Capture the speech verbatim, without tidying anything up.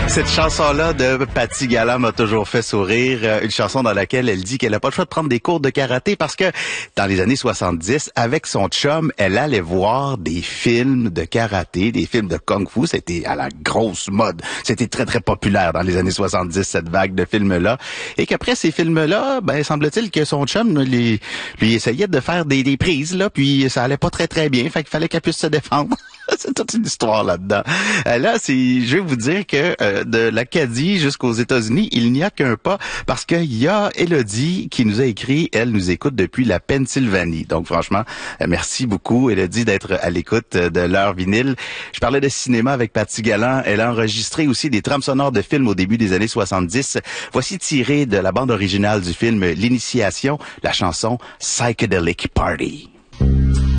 Cette chanson-là de Paty Galland m'a toujours fait sourire. Une chanson dans laquelle elle dit qu'elle n'a pas le choix de prendre des cours de karaté parce que dans les années soixante-dix, avec son chum, elle allait voir des films de karaté, des films de kung-fu. C'était à la grosse mode. C'était très, très populaire dans les années soixante-dix, cette vague de films-là. Et qu'après ces films-là, ben, semble-t-il que son chum lui, lui essayait de faire des, des prises, là, puis ça allait pas très, très bien. Fait qu'il fallait qu'elle puisse se défendre. C'est toute une histoire là-dedans. Là, c'est, je vais vous dire que euh, de l'Acadie jusqu'aux États-Unis, il n'y a qu'un pas parce qu'il y a Élodie qui nous a écrit, elle nous écoute depuis la Pennsylvanie. Donc franchement, euh, merci beaucoup Élodie d'être à l'écoute de l'heure vinyle. Je parlais de cinéma avec Paty Galland. Elle a enregistré aussi des trames sonores de films au début des années soixante-dix. Voici tiré de la bande originale du film L'Initiation, la chanson Psychedelic Party.